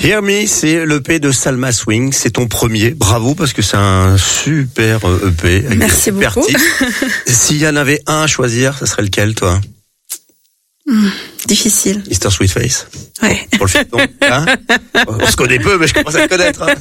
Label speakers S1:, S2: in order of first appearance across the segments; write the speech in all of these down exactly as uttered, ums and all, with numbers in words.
S1: Hear Me, c'est l'E P de Salma Swing. C'est ton premier. Bravo, parce que c'est un super E P.
S2: Merci
S1: super
S2: beaucoup.
S1: S'il y en avait un à choisir, ça serait lequel, toi?
S2: Mmh, difficile.
S1: mister Sweetface.
S2: Ouais.
S1: Pour le feuilleton, hein? On se connaît peu, mais je commence à le connaître. Hein.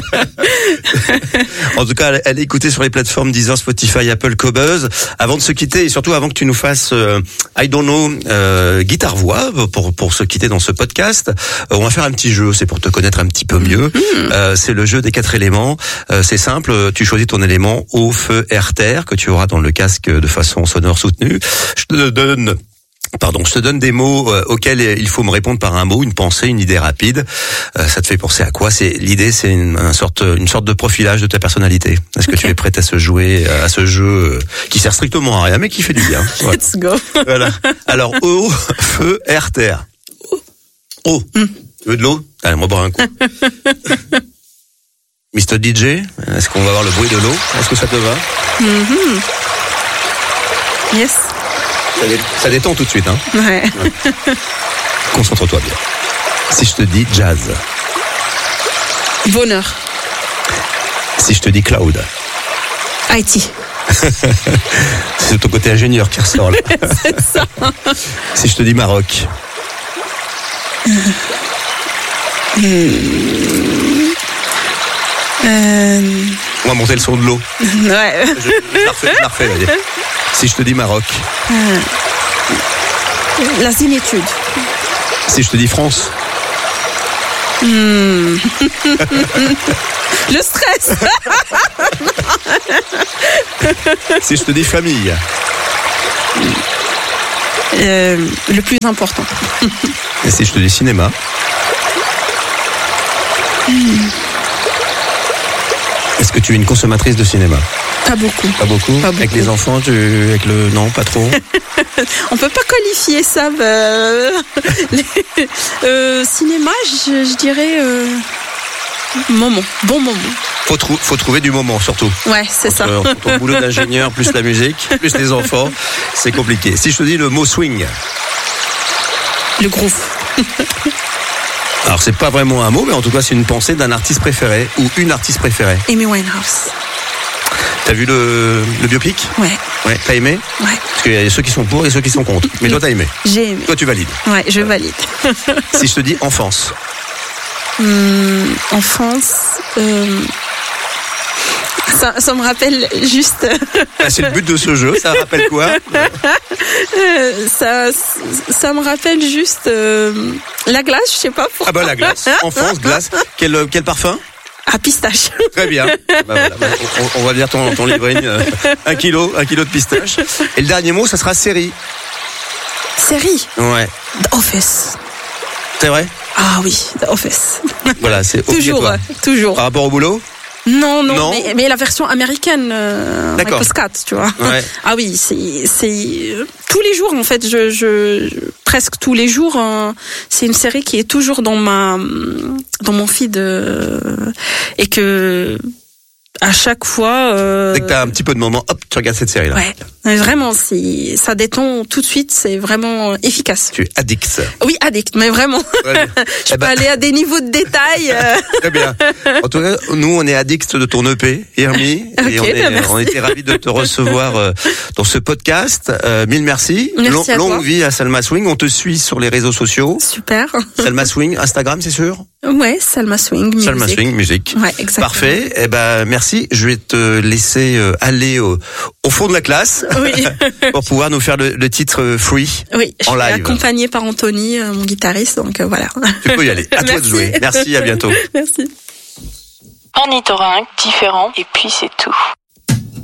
S1: En tout cas, elle est écoutée sur les plateformes Deezer, Spotify, Apple, Cobuzz. Avant de se quitter, et surtout avant que tu nous fasses euh, I Don't Know euh, guitare-voix pour pour se quitter dans ce podcast, euh, on va faire un petit jeu. C'est pour te connaître un petit peu mieux. Mmh. Euh, c'est le jeu des quatre éléments. Euh, c'est simple. Tu choisis ton élément eau, feu, air, terre que tu auras dans le casque de façon sonore soutenue. Je te donne Pardon, je te donne des mots euh, auxquels il faut me répondre par un mot, une pensée, une idée rapide. Euh, ça te fait penser à quoi? C'est l'idée, c'est une, une sorte, une sorte de profilage de ta personnalité. Est-ce que okay. tu es prête à se jouer à ce jeu euh, qui sert strictement à rien, mais qui fait du bien? Voilà.
S2: Let's go.
S1: Voilà. Alors eau, feu, air, terre. Eau. Mm. Tu veux de l'eau? Allez, on va boire un coup. mister D J, est-ce qu'on va avoir le bruit de l'eau? Est-ce que ça te va?
S2: Mm-hmm. Yes.
S1: Ça détend tout de suite, hein?
S2: Ouais.
S1: Ouais. Concentre-toi bien. Si je te dis jazz.
S2: Bonheur.
S1: Si je te dis cloud.
S2: I T.
S1: C'est ton côté ingénieur qui ressort là.
S2: C'est ça.
S1: Si je te dis Maroc.
S2: Mmh. Euh...
S1: On va monter le son de l'eau.
S2: Ouais.
S1: Je, je la refais, je la refais, vas-y. Si je te dis Maroc.
S2: Euh... La zénitude.
S1: Si je te dis France.
S2: Mmh. Le stress.
S1: Si je te dis famille.
S2: Euh, le plus important.
S1: Et si je te dis cinéma.
S2: Mmh.
S1: Est-ce que tu es une consommatrice de cinéma?
S2: Pas beaucoup.
S1: Pas beaucoup.
S2: Pas beaucoup.
S1: Avec les enfants, tu... avec le non, pas trop.
S2: On peut pas qualifier ça. Euh... Les... Euh, cinéma, je, je dirais euh... moment, bon moment.
S1: Faut, trou... faut trouver du moment surtout.
S2: Ouais, c'est
S1: entre,
S2: ça.
S1: Entre ton boulot d'ingénieur, plus la musique, plus les enfants, c'est compliqué. Si je te dis le mot swing.
S2: Le groove.
S1: Alors c'est pas vraiment un mot, mais en tout cas c'est une pensée d'un artiste préféré ou une artiste préférée.
S2: Amy Winehouse.
S1: T'as vu le, le biopic?
S2: Ouais.
S1: Ouais. T'as aimé?
S2: Ouais.
S1: Parce qu'il y a ceux qui sont pour et ceux qui sont contre. Mais toi t'as aimé?
S2: J'ai aimé.
S1: Toi tu valides?
S2: Ouais, je valide.
S1: Si je te dis enfance.
S2: Hum, enfance. Euh... Ça, ça me rappelle juste.
S1: Ah, c'est le but de ce jeu. Ça rappelle quoi?
S2: euh, ça, ça me rappelle juste euh, la glace. Je sais pas pourquoi.
S1: Ah bah la glace. Enfance, glace. Quel, quel parfum?
S2: Ah, pistache.
S1: Très bien. Bah, voilà. bah, on, on va dire ton, ton livret, euh, un kilo, un kilo de pistache. Et le dernier mot, ça sera série.
S2: Série.
S1: Ouais.
S2: The Office.
S1: C'est vrai?
S2: Ah oui, The Office.
S1: Voilà, c'est
S2: toujours,
S1: obligatoire.
S2: toujours.
S1: Par rapport au boulot?
S2: Non, non,
S1: non.
S2: Mais, mais la version américaine, euh,
S1: D'accord.
S2: Michael Scott, tu vois.
S1: Ouais.
S2: Ah oui, c'est, c'est tous les jours en fait. Je, je, je presque tous les jours. Hein, c'est une série qui est toujours dans ma, dans mon feed euh, et que à chaque fois. Euh,
S1: Dès que t'as un petit peu de moment, hop, tu regardes cette série-là.
S2: Ouais, vraiment, c'est, ça détend tout de suite. C'est vraiment efficace.
S1: Tu es addict.
S2: Oui, addict, mais vraiment.
S1: Ouais.
S2: Je
S1: eh
S2: peux
S1: ben...
S2: aller à des niveaux de détail. Euh...
S1: Très bien. En tout cas, nous, on est addicts de ton E P, Hear Me,
S2: okay,
S1: et on, est,
S2: bah
S1: on était ravis de te recevoir euh, dans ce podcast. Euh, mille merci.
S2: Merci
S1: Long,
S2: à
S1: longue
S2: toi.
S1: vie à Salma Swing. On te suit sur les réseaux sociaux.
S2: Super.
S1: Salma Swing, Instagram, c'est sûr?
S2: Ouais, Salma Swing, musique.
S1: Salma Swing, musique.
S2: Ouais, exactement.
S1: Parfait. Eh ben, merci. Je vais te laisser euh, aller au, au fond de la classe.
S2: Oui.
S1: Pour pouvoir nous faire le, le titre Free.
S2: Oui, je
S1: en
S2: suis
S1: live.
S2: accompagnée par Anthony, euh, mon guitariste, donc euh, voilà.
S1: Tu peux y aller. À toi de jouer. Merci, à bientôt.
S2: Merci.
S3: Ornithorynque, différent, et puis c'est tout.